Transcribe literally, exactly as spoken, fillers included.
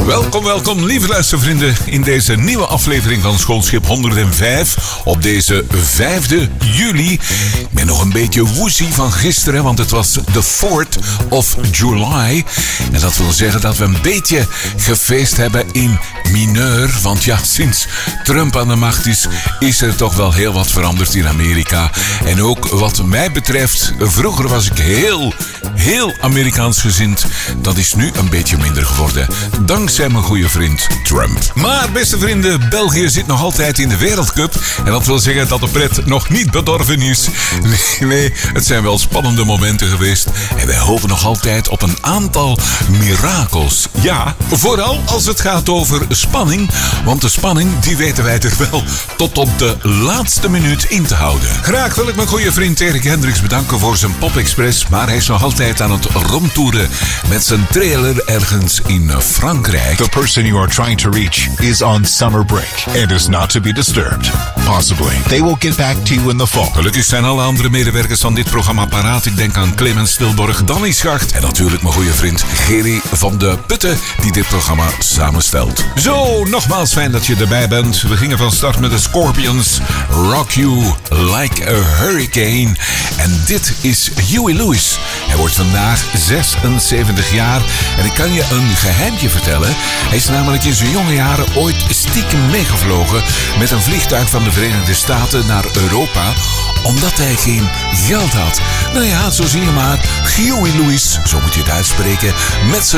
Welkom, welkom, lieve luistervrienden, in deze nieuwe aflevering van Schoolschip honderdvijf op deze vijfde juli. Ik ben nog een beetje woezie van gisteren, want het was de fourth of July. En dat wil zeggen dat we een beetje gefeest hebben in mineur. Want ja, sinds Trump aan de macht is, is er toch wel heel wat veranderd in Amerika. En ook wat mij betreft, vroeger was ik heel, heel Amerikaans gezind. Dat is nu een beetje minder geworden. Dankzij mijn goede vriend Trump. Maar beste vrienden, België zit nog altijd in de Wereldcup. En dat wil zeggen dat de pret nog niet bedorven is. Nee, nee, het zijn wel spannende momenten geweest. En wij hopen nog altijd op een aantal mirakels. Ja, vooral als het gaat over spanning. Want de spanning, die weten wij er wel tot op de laatste minuut in te houden. Graag wil ik mijn goede vriend Erik Hendricks bedanken voor zijn Pop Express. Maar hij is nog altijd aan het rondtoeren met zijn trailer ergens in Frankrijk. The person you are trying to reach is on summer break and is not to be disturbed. Possibly. They will get back to you in the fall. Gelukkig zijn alle andere medewerkers van dit programma paraat. Ik denk aan Clemens Stilborg, Danny Schacht en natuurlijk mijn goede vriend Gerry van de Putten, die dit programma samenstelt. Zo, nogmaals fijn dat je erbij bent. We gingen van start met de Scorpions, Rock You Like a Hurricane. En dit is Huey Lewis. Hij wordt vandaag zesenzeventig jaar en ik kan je een geheimtje vertellen. Hij is namelijk in zijn jonge jaren ooit stiekem meegevlogen met een vliegtuig van de Verenigde Staten naar Europa, omdat hij geen geld had. Nou ja, zo zie je maar. Huey Lewis, zo moet je het uitspreken, met zijn